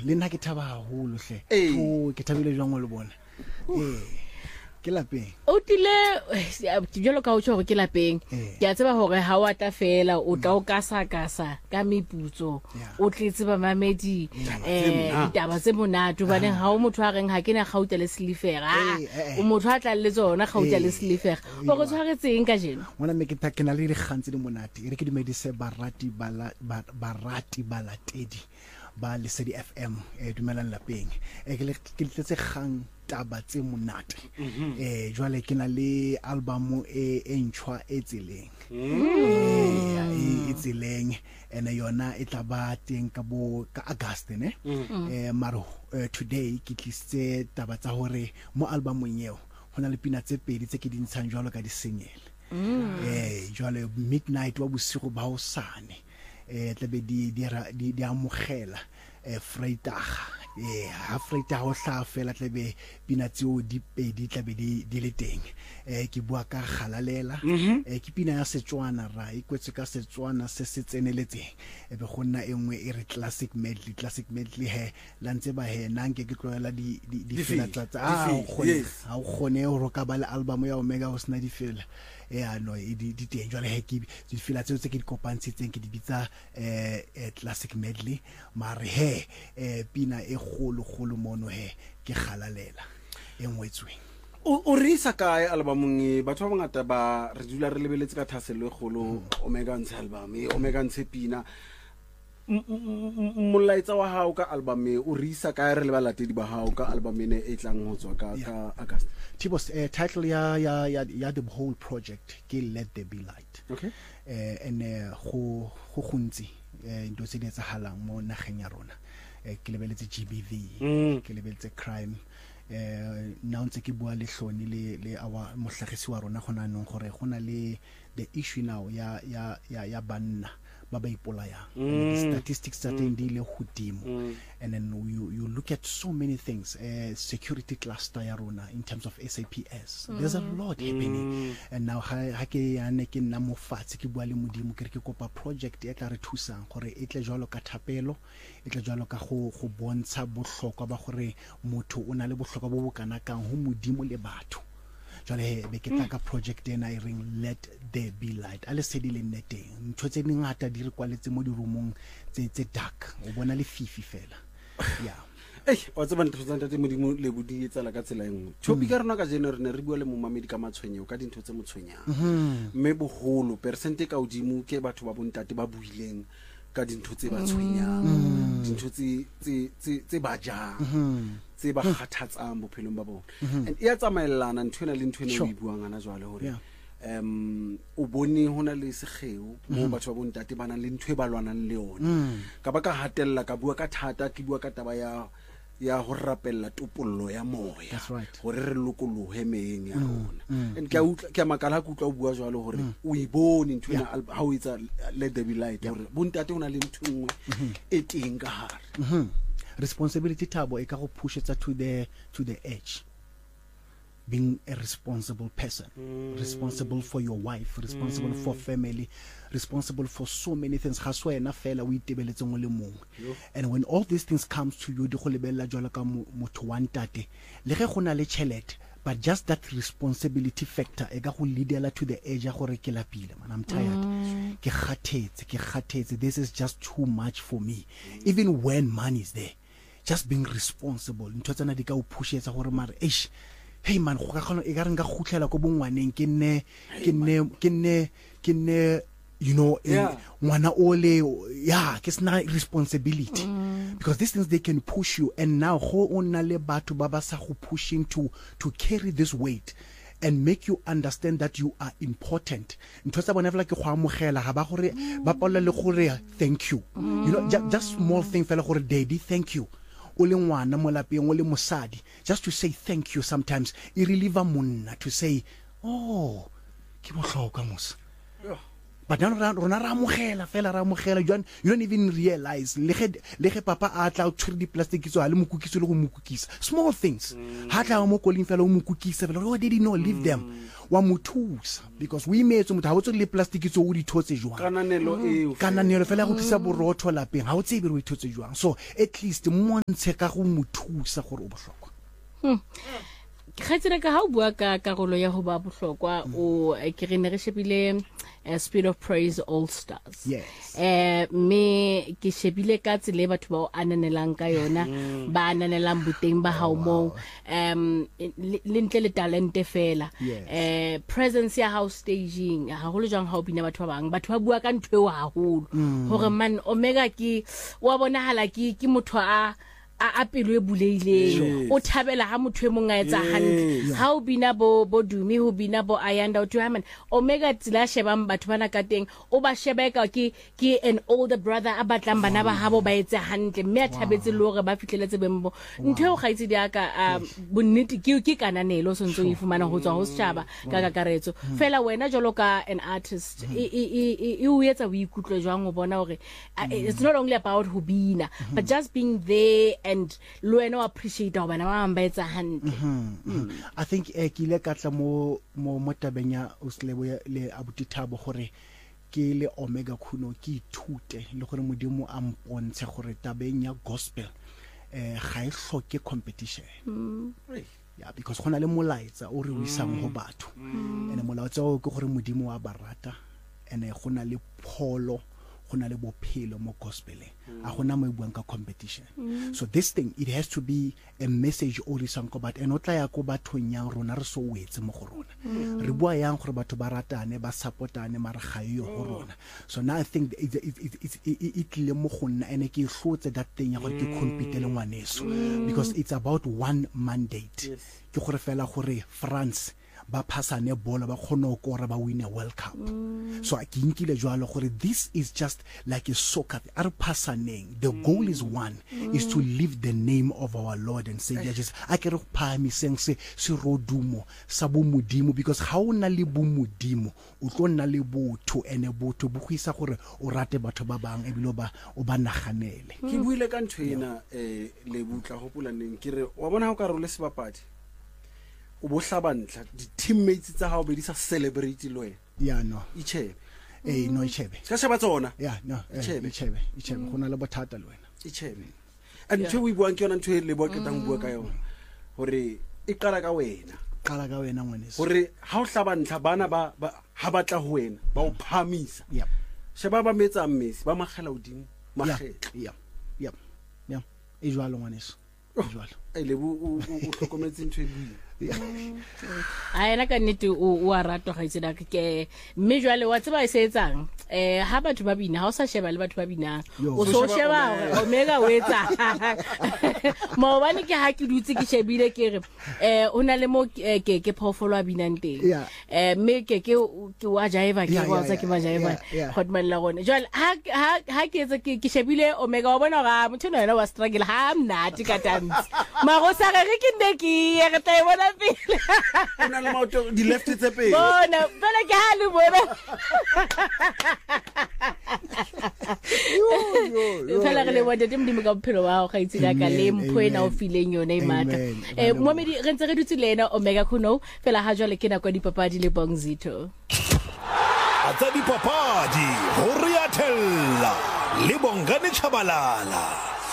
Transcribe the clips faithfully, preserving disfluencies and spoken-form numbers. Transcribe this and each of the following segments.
le nna ke thaba haholo hle Eh. o ke thabile jwang o le bona eh ke lapeng o tile jalo ka o tshwa gore ke lapeng Eh. ke a tseba hore ha wa ta fela o tla o kasa kasa ka meputso Yeah. o tletse ba mamedi eh monate. ditaba tse monate ba neng ha o motho a reng ha ke na gauta le slifera Eh, eh, eh. o motho a tla le tsona gauta le Eh. slifera o go tshwaretseng ka jeno ngwana me ke ta ke na le dikgang tse di monate e re ke dumedise barati bala ba- barati balatedi ba Lesedi F M e dumelang lapeng e ke le ke tletse kgang taba tse monate eh jwale ke na le album e e ntshwa e tseleng eh e- e tseleng ene yona e tla ba teng ka bo ka August ne eh maro eh, today ke tlise taba tsa hore mo albumong eo hona le pina tse pedi tse ke di ntshang jwalo ka di single eh jwale midnight wa bosigo ba hosane eh tlabe di di ra- di di amogela eh Vrydag eh ha Vrydag ho hla fela tlabe pina tseo di pedi tlabe di di le teng eh ke bua ka Galalela eh ke pina ya Setswana ra ikwetse ka Setswana se se tseneletseng e be gonna engwe e re classic medley classic medley he la ntse ba he nang ke ke tloela di di di Di fela fela, tsa di ah fela, o kgone yes. ha o kgone ho roka ba le album ya Omega ho sna di fela e ano e di di teng jwale he ke di fela tseo tse ke di kopantshitseng ke di bitsa eh eh, classic medley mare he eh pina e golo golo mono he ke Galalela e ngwetsweng o o re isa kae albumong e batho ba bangata ba re dula re lebeletse ka thaselo e golo Omega ntshe album e Omega ntshe pina M- m- m- molaetsa wa hao ka album e o re isa kae re le balatedi ba hao ka album ene e tlang ho tswa ka ka August Tibos eh, title ya ya ya ya the whole project ke Let There Be Light okay eh and eh, go go gontsi eh into tse di etsahalang mo nageng ya rona eh ke lebeletse G B V Mm. ke lebeletse crime eh now ntse ke bua le hloni le le awa mohlagisi wa rona gona nong gore gona le the issue now ya ya ya ya banna ba ba ipolayang and the statistics tsa teng di le hodimo and then you you look at so many things uh, security cluster ya rona in terms of S A P S there's a lot happening and now ha ha ke yane ke nna mo fatshe ke bua le modimo ke re ke kopa project e tla re thusang gore e tle jwalo ka thapelo e tle jwalo ka go go bontsha bohlokwa ba gore motho o na le bohlokwa bo bokana kang ho modimo le batho jwale be ke tla ka project ena e reng Let There Be Light a le sedi le nneteng ntho tse di ngata di re kwaletse mo di roomong tse tse dark o bona le fifi fela yeah Ei wa tseba ntho tsa ntate modimo le bodi etsala ka tsela engwe topic ka rona ka jeno re ne re bua le momamedi ka matshwenyego ka dintho tse motshwenyang mme boholo percent ka hodimo ke batho ba bontate ba buileng ka dintho tse ba tshwenyang dintho tse tse tse tse ba jang tse ba kgathatsang bophelong ba bona and e a tsamaelana ntho ena le ntho ena o Sure. e buang ana jwale hore Yeah. um o bone hona le segeo mo batho ba bontate ba nang le ntho e ba lwanang le yona ka ba ka hatella ka bua ka thata ke bua ka taba ya ya ho rapella topollo ya moya That's right. hore re lokolohe meeng ya rona and ke a utlwa ke a makala ha ke utlwa o bua jwalo hore o e bone ntho ena al- ha o etsa Let There Be Light hore bontate hona le ntho nngwe e teng ka hare Mhm. Responsibility tabo e ka go pushetsa to the to the edge being a responsible person responsible for your wife responsible for family responsible for so many things ga se wena fela o itebeletse mo le mongwe and when all these things comes to you di go lebella jwalo ka mo- motho wa ntate le ge gona le chelete but just that responsibility factor e ka go leadela to the edge ya gore ke lapile man I'm tired ke khathetse ke khathetse this is just too much for me even when money is there just being responsible ntho tsena di ka o pushetsa gore mare eish hey man go ka khona e ka reng ka khutlela go bongwaneng ke nne ke nne ke nne ke nne you know Yeah. ngwana ole yeah ke sna responsibility because these things they can push you and now go ona le batho ba ba sa go pushing to to carry this weight and make you understand that you are important ntho tsa bona fela ke go amogela ga ba gore ba palela le gore thank you you know just, just small thing fela gore daddy thank you o le ngwana mo lapeng o le mosadi just to say thank you sometimes e relieve monna to say oh ke bohlokwa mos but now rona ra amogela fela ra amogela you don't, you don't even realize le ge le ge papa a tla o tshwere di plastic tso a le mokukisa le go mokukisa small things ha tla mo koling fela o mokukisa fela what did he know leave them wa mothusa because we made so motho ha o tsole le plastic tso o di thotse jwang kananelo eo kananelo fela go tlisa borotho lapeng ha o tsebe re o thotse jwang so at least mo ntshe ka go mothusa gore o bohlokwa khatsira ka ha o bua ka karolo ya ho ba bohlokwa o ke re ne re shebile uh, Spirit of Praise All Stars yes eh me ke shebile ka tsele batho ba o ananelang ka yona ba ananelang boteng ba hao mo um le ntle le talente fela eh presence ya house staging ha holo jang ha o bina batho ba bang batho ba bua ka ntwe wa haholo hore man Omega ke wa bonahala ke ke motho a a pelo e buleileng o thabela ha motho e mong a etsa hantle ha o bina bo bo dumi ho bina bo Ayanda o twa man Omega tsila shebang batho bana ka teng o ba shebeka ke ke an older brother a batlang bana ba habo ba etsa hantle mme a thabetse le hore ba fihleletse bembo ntho e gaitse di aka bonnete ke ke kananelo so ntse o ifumana ho tswa ho setjhaba ka kakaretso fela wena jolo ka an artist e e o etsa o ikutlwe jwang o bona hore it's not only about ho bina but just being there and lueno appreciate ba bana ba mbaetsa hantle I think e ke ile ka tla mo mo motabenya o slebo le abuti Thabo gore ke le Omega Kuno ke ithute le gore modimo a mpontshe gore tabeng ya gospel eh ga e hloke competition yeah because gona le molaetsa o re o isang go batho ene molaetsa o ke gore modimo wa barata ene gona le pholo gona le bophelo mo gospeleng a gona mo buang ka competition so this thing it has to be a message o re sang ko bat and o tla ya go bathong ya rona re so wetse mo go rona re bua yang gore batho ba ratane ba supportane mara ga yo go rona so now I think it it it it le mo go nna ene ke hlotse that thing ya gore ke compete le ngwaneso because it's about one mandate ke gore fela gore France ba phasane bola ba khona o kora ba win a World Cup so a ke inkile jwalo gore this is just like a soccer are phasaneng the goal is one is to live the name of our Lord and Savior Jesus a ke re go phamiseng se se rodumo sa bo modimo because ha ona le bo modimo o tlo nna le botho ene botho bo go isa gore o rate batho ba bang e bilo ba o ba naganele ke buile ka ntwena eh le butla go pulaneng ke re wa bona ha o ka re le sebapadi o bo hlabantla di teammates tsa hao be di sa celebrate lo wena yeah no ichebe eh no ichebe ska sheba tsona yeah no ichebe ichebe ichebe gona le bothata lo wena ichebe and tshwe o buang ke yona ntwe le bo ke tang bua ka yona hore e qala ka wena qala ka wena ngwaneso hore ha o hlabantla bana ba ha batla ho wena ba o phamisa yep sheba ba metsa Messi ba magela odimo magetla yep yep yep e jwalo ngwaneso e jwalo e le bo o hlokometse ntwe le a ena ka nnete o a ratwa ga itse da ke mme jwale wa tseba e se etsang eh ha batho ba bina ha o sa sheba le batho ba bina o so sheba Omega o etsa mo bane ke ha ke dutse ke shebile ke re eh ona le mo ke ke phofolo a binang teng eh mme ke ke ke wa jaiva ke wa tsa ke ba jaiva khotman la gone jwale ha ha ke etsa ke shebile Omega wa bona ga motho no yena wa struggle ha mnati ka dance ma go sa re ke nne ke re tla bona pele ona le mauto di left tse pele bona fela ke ha le bona yo fela re le bona dim dim ka bophelo wa ga itse ka ka le mphoena o fileng yona e maka eh momedi re ntse re dutse lena Omega Kuno fela ha jwale ke na kwa dipapadi le Bongzito atsa dipapadi ho riathella le Bongani Chabalala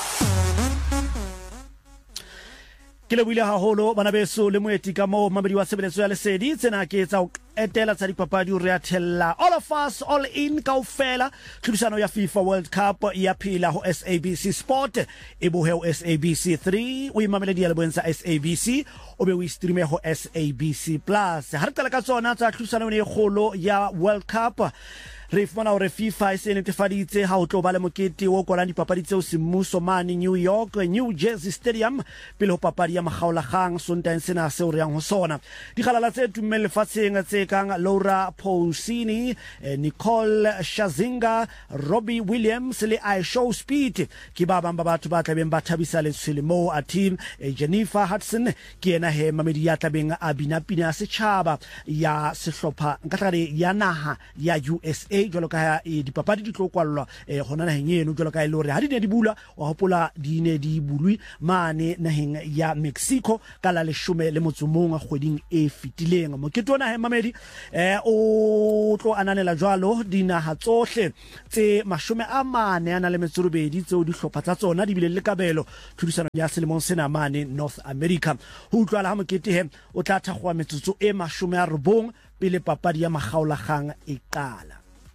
ke le buile haholo bana beso le moeti ka mo mamedi wa sebeletso ya lesedi tsena ke tsa etela tsa dipapadi re athella all of us all in kaofela tlhodisano ya FIFA World Cup ya phila ho S A B C Sport e bohe ho S A B C three o imamele di alboeng sa S A B C o be o streame ho S A B C Plus ha re tla ka tsona tsa tlhodisano e kgolo ya World Cup re fana hore FIFA e se netefaditse ha o tlo ba le mokete o kolang dipapadi tseo semmuso mane New York New Jersey Stadium pele ho papadi ya magaolagang Sontaga sena se o reang ho sona digalala tse tumelle lefatsheng tse kang Laura Pausini Nicole Shazinga Robbie Williams le Aisha Speed ke ba bang ba batho ba tla beng ba thabisa le selemo a team Jennifer Hudson ke ena he mamedi ya tlabeng a bina pina ya setšhaba ya sehlopha nka tla re ya naha ya U S A A jwalo ka e dipapadi di tlo kwallwa eh hona naheng eno jwalo ka ile hore ha di ne di bula wa hopola di ne di bulwi mane naheng ya Mexico ka la leshome le motsomong kgweding e fitileng mokete ona he mamedi eh o tlo ananela jwalo dinaha tsohle tse mashome a mane ana le metsorobedi tseo di hlopha tsa tsona di bile le kabelo tlhodisano ya selemong sena mane North America ho utlwala ha mokete he o tla thakgwa metsotso e mashome a robong pele papadi ya makgaolakgang e qala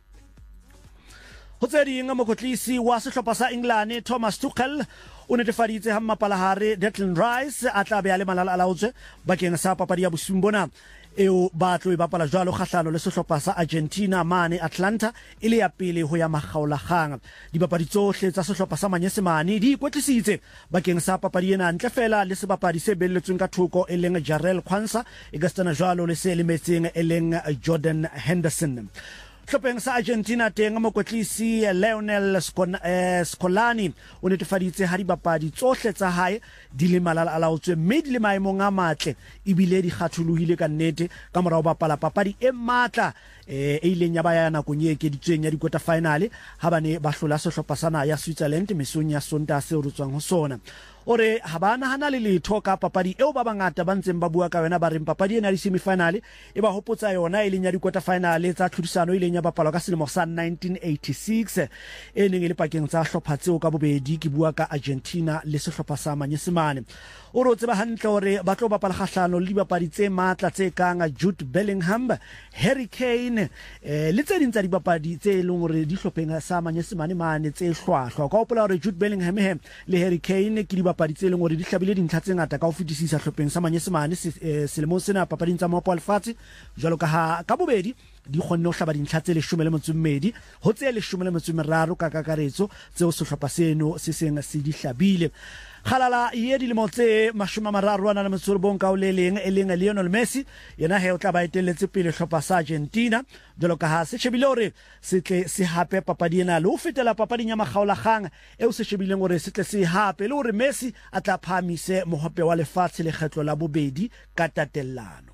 ho tseding mokotlisi wa sehlopha sa England Thomas Tuchel o netefaditse ha mapalahare Declan Rice a tla be a le malala a laotswe bakeng sa papadi ya bosumbona eo ba tlo e bapala jwalo kgahlano le sehlopha sa Argentina mane Atlanta ile ya pele ho ya makgaolakgang dibapadi tsohle tsa sehlopha sa Manyesemane di ikwetlisitse bakeng sa papadi ena ntle fela le sebapadi se belletsweng ka thoko e leng Jarrell Kwanza e gastana jwalo le se lemetseng e leng Jordan Henderson Hlopeng sa Argentina teng mokwetlisi Lionel Scolani o netefaditse ha dibapadi tsohle tsa hae di le malala a laotswe mme di le maemong a matle ebile di kgatholohile ka nnete ka morao bapala papadi e matla e ileng ya ba ya nakong e ekeditsweng ya di-quarter final ha ba ne ba hlola sehlopha sana ya Switzerland mesong ya Sontaha se rotswang ho sona ore ha ba nahana le letho ka papadi eo ba bangata ba ntseng ba bua ka yona ba reng papadi ena di semi-final e ba hopotsa yona e leng ya di-quarter final tsa tlhodisano e leng ya bapalwa ka selemo sa nineteen eighty-six e neng e le pakeng tsa hlopha tseo ka bobedi ke bua ka Argentina le sehlopha sa Manyesemane o re o tseba hantle hore ba tlo bapala kgahlano le dibapadi tse matla tse kang Jude Bellingham, Harry Kane eh, le tse ding tsa dibapadi tse leng hore di hlopheng sa Manyesemane mane tse hlwahlwa ka hopola hore Jude Bellingham he le Harry Kane ke dibapadi tse leng hore di hlabile dintlha tse ngata ka ho fetisisa hlopheng sa Manyesemane selemong sena papading tsa mohope wa lefatshe jwalo ka ha ka bobedi di kgonne ho hlaba dintlha tse leshome le metso e mmedi ho tse leshome le metso e meraro ka kakaretso tseo sehlopha seno se seng se di hlabile khalala ye di le motse mashoma mararo ana le metsorobong ka o le leng e leng Lionel Messi yena he o tla ba etelletse pele hlopha sa Argentina jwalo ka ha se shebile hore se tle se hape papadi ena le ho fetela papading ya makgaolakgang eo se shebileng hore se tle se hape le hore Messi a tla phamise mohope wa lefatshe le kgetlo la bobedi ka tatellano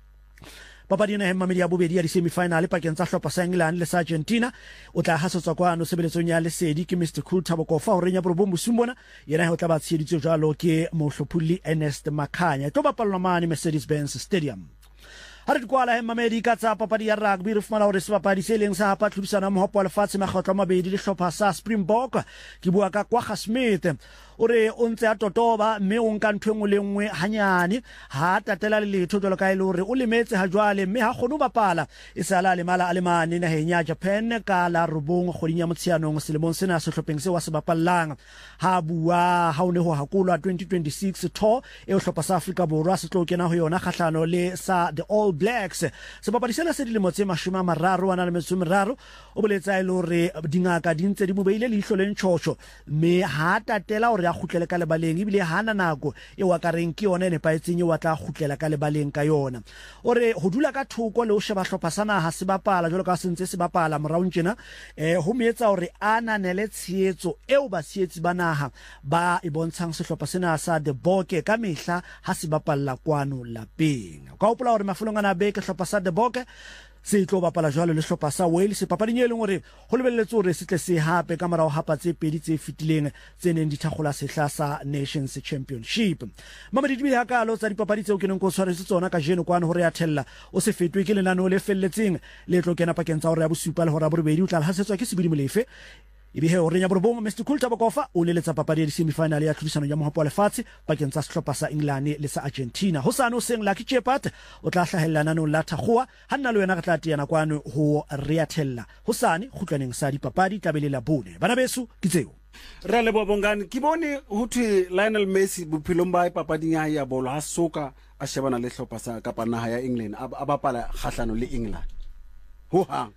papadi ena hemamedi ya bobedi ya di semi-final pakeng tsa hlopha sa England le sa Argentina o tla hasotswa kwano sebeletsong ya lesedi ke Mister Cool Thabo Kofa ho renya borobong bosumbona yena he o tla ba tsheditswe jwalo ke mohlophuli Ernest Makhanya tlo bapalwa mane Mercedes-Benz Stadium ha re kwala hemamedi ka tsa papadi ya rugby re fumana hore sebapadi se leng sa hapa tlhodisano mohope wa lefatshe makgotlo a mabedi le hlopha sa Springbok ke bua ka Kwagga Smith ore o ntse a totoba mme o nka ntho engwe le nngwe hanyane ha tatela le letho jwalo ka ile hore o lemetse ha jwale mme ha kgone ho bapala e sala le mala a le mane naheng ya Japan ka la robong kgoding ya Motsheanong selemong sena sehlopheng se wa se bapallang ha bua ha o ne ho hakulwa twenty twenty-six tour e o hlopha sa Afrika Borwa se tlo kena ho yona kgahlano le sa the All Blacks sebapadi sena se dilemo tse mashome a mararo ana le metso e meraro o boletsa ile hore dingaka di ntse di mo beile leihlo le ntjhotjho mme ha tatela hore a khutlele ka lebaleng ebile hana nako e wa ka reng ke yona ne paetseng e wa tla khutlela ka lebaleng ka yona ore ho dula ka thoko le ho sheba hlopha sana ha se bapala jwalo ka sentse se bapala morao tjena eh ho metsa hore ana ne le tshietso eo ba sietsi ba naha ba e bontshang sehlopha sena sa the Bokke ka mehla ha se bapalla kwano lapeng ka hopola hore mafolong ana be ke hlopha sa the Bokke se tlo bapala jwalo le hlopha sa Wales papading e leng hore ho lebelletse hore se tle se hape ka morao hapa tse pedi tse fitileng tse neng di thakgola sehla sa Nations Championship mamadi di ha kalo tsa dipapadi tseo ke neng go tshwaretse tsona ka jeno kwana hore ya thella o se fetwe ke lenano le felletseng le tlo kena pakeng tsa hore ya bosupa le hore ya borobedi o tla hasetswa ke sebidi molefe ibe he o renya borobong Mister Cool Thabo Kofa o neletsa papadi ya semi-final ya tlhodisano ya mohope wa lefatshe pakeng tsa sehlopha sa England le sa Argentina ho sano seng Lucky Chepat o tla hlahellana no la thakgoa ha nna le wena ka tla tiana kwano ho reathella ho sane khutlwaneng sa dipapadi tabelela bone bana beso ke tseo ra le bobongane ke bone ho thwe Lionel Messi bophelong ba papading ya ya bolo ha soka a shebana le hlopha sa kapa naha ya England a bapala kgahlano le England ho hang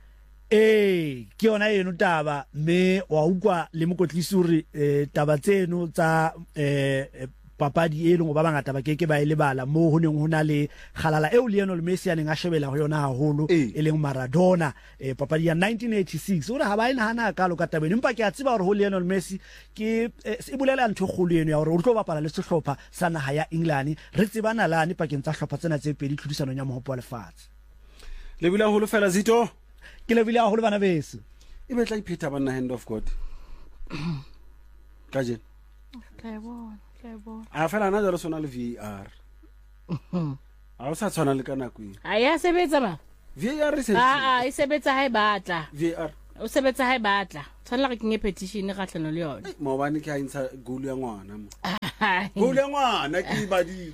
eh ke yona eno taba me wa ukwa le mokotlisi hore taba tseno tsa eh papadi e leng ba bangata ba keke ba ile bala mo ho neng hona le khalala eo Lionel Messi a neng a shebela ho yona haholo e leng Maradona eh papadi ya nineteen eighty-six ora ha ba ina hana ka lo ka tabeng empa ke a tseba hore ho Lionel Messi ke se bulela ntho kholo eno ya hore o tlo bapala le sehlopha sa naha ya England re tsebana lane pakeng tsa hlopha tsena tse pedi tlhodisano ya mohope wa lefatshe le bila holo fela Zito ke le bile a holo bana beso e betla ipheta bana hand of God ka je tla bona tla bona a fela na jalo sona le V A R a o sa tshwana le kana ku a ya sebetsa ba V A R se a a e sebetsa ha e batla V A R o sebetsa ha e batla tshwanela ke nge petition ga tlhano le yona mo bane ke a intsha goal ya ngwana mo goal ya ngwana ke badi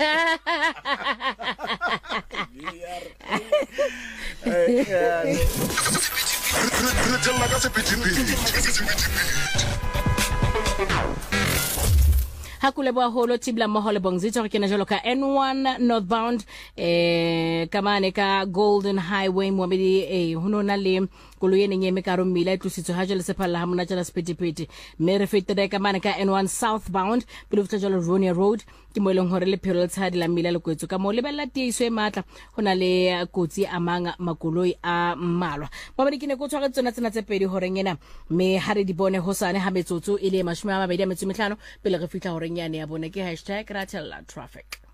re tella ka sephethephethe hakule bwa holo tibla mohole bongzito re kena jalo ka N one northbound eh kamane ka Golden Highway moabedi eh hunona le koloyene nyeme ka romila e tlositswe ha jale sephala ha mona jala sepetepete me re fetele ka mane ka N one southbound pilofta jalo Ronia Road ke mo eleng hore le phelo le tshadi la mila le kwetso ka mo lebella tieso e matla hona le kotsi amanga makoloi a mmalwa babedi ke ne go tshwara tsona tsena tse pedi hore ngena me ha re di bone hosane ha metsotso ile mashome a mabedi a metso metlhano pele re fitla hore nyane ya bone ke hashtag ratella traffic